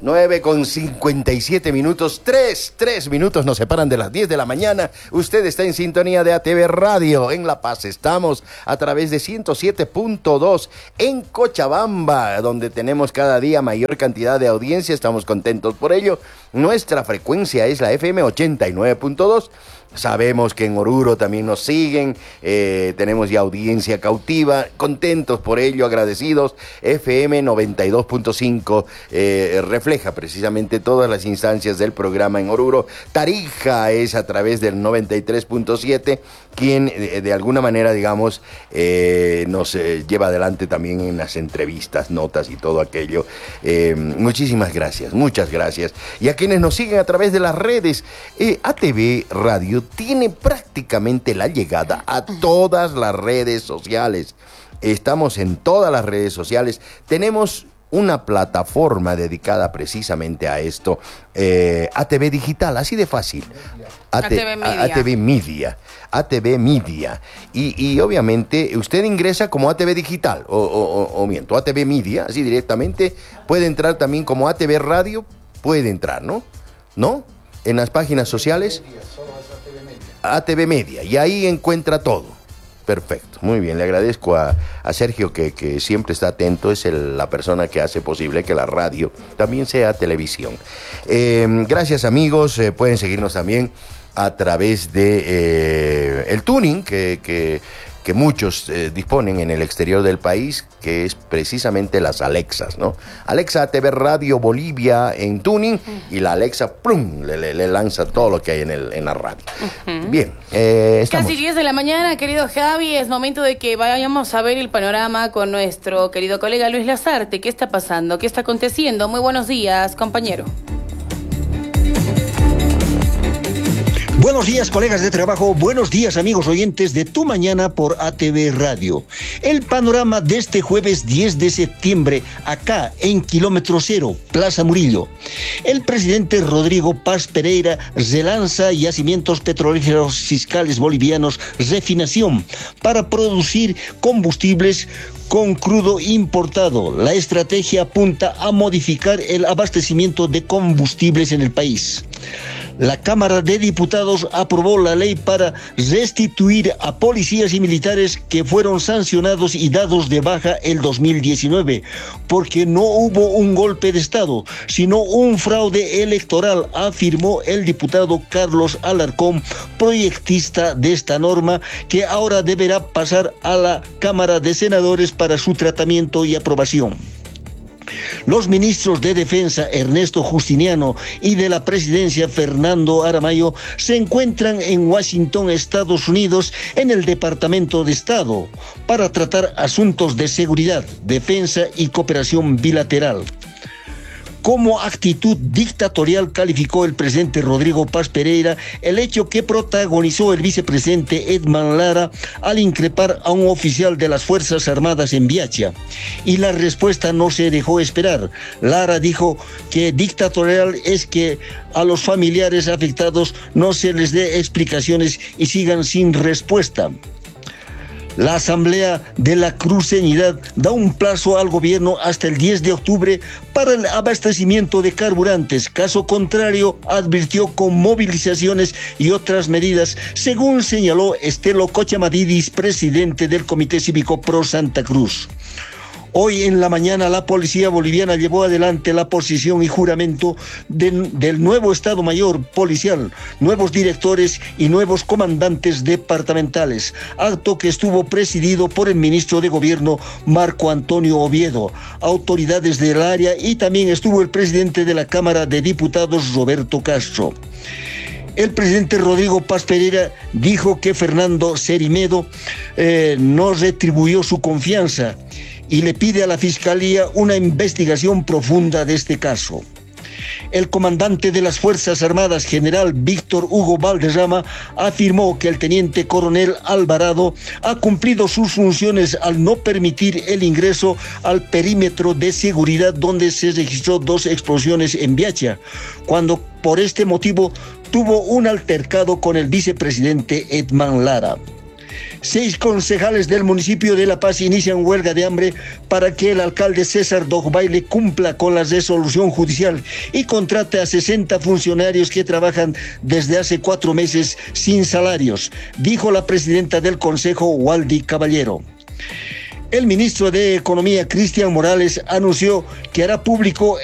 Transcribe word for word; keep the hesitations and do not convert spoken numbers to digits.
nueve con cincuenta y siete minutos, tres, tres minutos nos separan de las diez de la mañana. Usted está en sintonía de A T V Radio. En La Paz estamos a través de ciento siete punto dos. En Cochabamba, donde tenemos cada día mayor cantidad de audiencia, estamos contentos por ello. Nuestra frecuencia es la F M ochenta y nueve punto dos. Sabemos que en Oruro también nos siguen, eh, tenemos ya audiencia cautiva, contentos por ello, agradecidos. F M noventa y dos punto cinco eh, refleja precisamente todas las instancias del programa en Oruro. Tarija es a través del noventa y tres punto siete, quien eh, de alguna manera, digamos, eh, nos eh, lleva adelante también en las entrevistas, notas y todo aquello. Eh, muchísimas gracias, muchas gracias. Y a quienes nos siguen a través de las redes, eh, A T V Radio tiene prácticamente la llegada a todas las redes sociales. Estamos en todas las redes sociales. Tenemos una plataforma dedicada precisamente a esto, eh, A T V Digital, así de fácil. A T V Media. A T V Media. A T V Media. Y, y obviamente usted ingresa como A T V Digital, o, o, o miento, A T V Media, así directamente. Puede entrar también como A T V Radio, puede entrar, ¿no? ¿No? En las páginas sociales. A T V Media, y ahí encuentra todo. Perfecto, muy bien, le agradezco a, a Sergio que, que siempre está atento, es el, la persona que hace posible que la radio también sea televisión. Eh, gracias amigos, eh, pueden seguirnos también a través de eh, el tuning que, que, que muchos eh, disponen en el exterior del país, que es precisamente las Alexas, ¿no? Alexa A T V Radio Bolivia en tuning, y la Alexa ¡plum! Le, le, le lanza todo lo que hay en, el, en la radio. Uh-huh. Bien, eh, estamos. Casi diez de la mañana, querido Javi, es momento de que vayamos a ver el panorama con nuestro querido colega Luis Lazarte. ¿Qué está pasando? ¿Qué está aconteciendo? Muy buenos días, compañero. Buenos días, colegas de trabajo, buenos días, amigos oyentes de Tu Mañana por A T V Radio. El panorama de este jueves diez de septiembre, acá en Kilómetro Cero, Plaza Murillo. El presidente Rodrigo Paz Pereira relanza yacimientos petrolíferos fiscales bolivianos Refinación para producir combustibles con crudo importado. La estrategia apunta a modificar el abastecimiento de combustibles en el país. La Cámara de Diputados aprobó la ley para restituir a policías y militares que fueron sancionados y dados de baja el dos mil diecinueve, porque no hubo un golpe de Estado, sino un fraude electoral, afirmó el diputado Carlos Alarcón, proyectista de esta norma, que ahora deberá pasar a la Cámara de Senadores para su tratamiento y aprobación. Los ministros de Defensa Ernesto Justiniano y de la Presidencia Fernando Aramayo se encuentran en Washington, Estados Unidos, en el Departamento de Estado, para tratar asuntos de seguridad, defensa y cooperación bilateral. Como actitud dictatorial calificó el presidente Rodrigo Paz Pereira el hecho que protagonizó el vicepresidente Edman Lara al increpar a un oficial de las Fuerzas Armadas en Biacha. Y la respuesta no se dejó esperar. Lara dijo que dictatorial es que a los familiares afectados no se les dé explicaciones y sigan sin respuesta. La Asamblea de la Cruceñidad da un plazo al gobierno hasta el diez de octubre para el abastecimiento de carburantes. Caso contrario, advirtió con movilizaciones y otras medidas, según señaló Estelo Cochamadidis, presidente del Comité Cívico Pro Santa Cruz. Hoy en la mañana la policía boliviana llevó adelante la posición y juramento de, del nuevo Estado Mayor Policial, nuevos directores y nuevos comandantes departamentales, acto que estuvo presidido por el ministro de Gobierno Marco Antonio Oviedo, autoridades del área, y también estuvo el presidente de la Cámara de Diputados Roberto Castro. El presidente Rodrigo Paz Pereira dijo que Fernando Cerimedo eh, no retribuyó su confianza y le pide a la Fiscalía una investigación profunda de este caso. El comandante de las Fuerzas Armadas, general Víctor Hugo Valderrama, afirmó que el teniente coronel Alvarado ha cumplido sus funciones al no permitir el ingreso al perímetro de seguridad donde se registró dos explosiones en Biacha, cuando por este motivo tuvo un altercado con el vicepresidente Edman Lara. Seis concejales del municipio de La Paz inician huelga de hambre para que el alcalde César Dogbaile cumpla con la resolución judicial y contrate a sesenta funcionarios que trabajan desde hace cuatro meses sin salarios, dijo la presidenta del Consejo, Waldy Caballero. El ministro de Economía, Cristian Morales, anunció que hará público